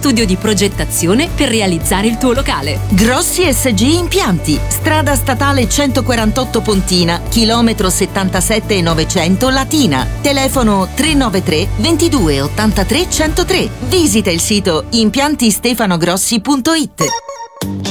studio di progettazione per realizzare il tuo locale. Grossi SG Impianti, strada statale 148 Pontina, chilometro 77 900 Latina. Telefono 393 22 83 103. Visita il sito impiantistefanogrossi.it.